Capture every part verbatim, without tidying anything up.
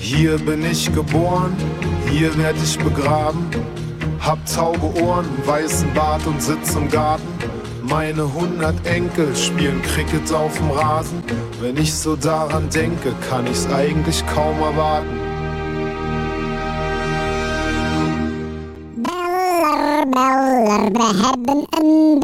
Hier bin ich geboren, hier werd ich begraben. Hab tauge Ohren, weißen Bart und sitz im Garten. Meine hundert Enkel spielen Cricket auf dem Rasen. Wenn ich so daran denke, kann ich's eigentlich kaum erwarten. Beller, beller, we hebben een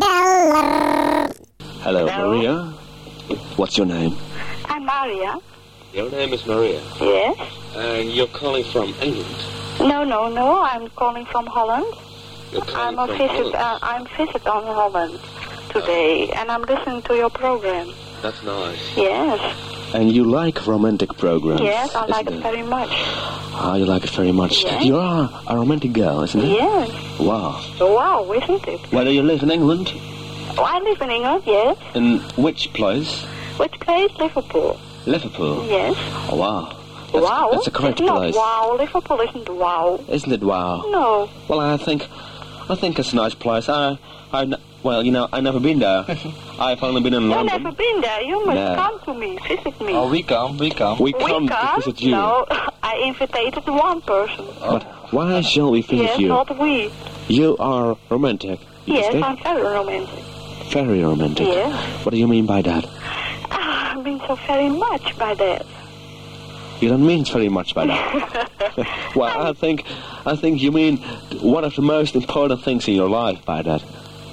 beller. Hello, Hello. Maria. What's your name? I'm Maria. Your name is Maria. Yes? And you're calling from England. No, no, no. I'm calling from Holland. You're calling I'm a from visit. Holland. Uh, I'm visit on Holland today, and I'm listening to your program. That's nice. Yes. And you like romantic programs? Yes, I like isn't it very much. Ah, you like it very much. Yes. You are a romantic girl, isn't it? Yes. Wow. Wow, isn't it? Where do you live in England? Oh, I live in England. Yes. In which place? Which place? Liverpool. Liverpool. Yes. Oh, wow. That's, Wow. That's a correct it's not place. wow. Liverpool isn't wow. Isn't it wow? No. Well, I think, I think it's a nice place. I, I, well, you know, I've never been there. I've only been in You've London. never been there. You must No. come to me, visit me. Oh, we come, we come. We We come come? to visit you. No, I invited one person. But why shall we visit Yes, you? not we. You are romantic. Yes, Is it? I'm very romantic. Very romantic. Yes. What do you mean by that? Ah, I mean so very much by that. You don't mean very much by that. Well, I think, I think you mean one of the most important things in your life by that.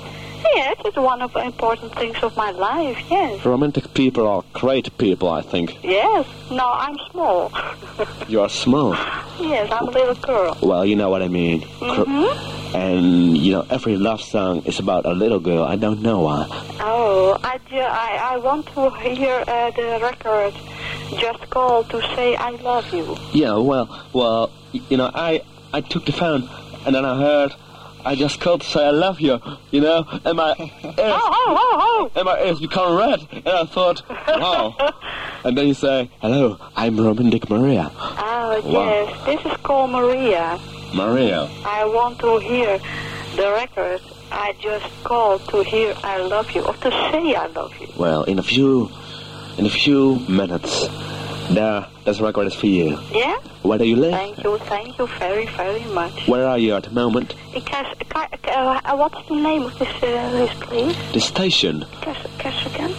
Yes, it's one of the important things of my life, yes. Romantic people are great people, I think. Yes, no, I'm small. You are small. Yes, I'm a little girl. Well, you know what I mean. Cr- Mm-hmm. And, you know, every love song is about a little girl. I don't know why. Oh, I, ju- I, I want to hear uh, the record Just Call to Say I Love You. Yeah, well, well, y- you know, I, I took the phone and then I heard, I just called to say I love you, you know, and my ears, Oh, oh, oh, and my ears become red, and I thought, wow. And then you say, hello, I'm Romantic Maria. oh. Oh, Wow. yes, this is called Maria. Maria. I want to hear the record I just called to hear I love you, or to say I love you. Well, in a few, in a few minutes, there, this record is for you. Yeah? Where do you live? Thank you, thank you very, very much. Where are you at the moment? Because, uh, uh, what's the name of this, uh, this place? The station. Cassigan?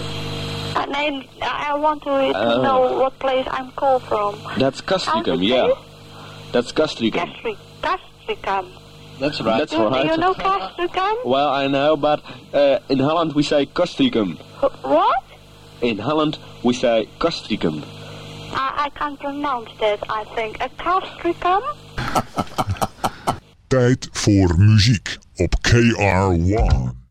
Uh, name, I I want to, uh, to Oh. know what place I'm called from. That's Castricum, How's it yeah. say? That's Castricum. Castri- Castricum. That's right. That's Do, right. do you know Castricum? Well, I know, but uh, in Holland we say Castricum. Wh- What? In Holland we say Castricum. I, I can't pronounce that, I think. A Castricum? Tijd voor muziek op K R one.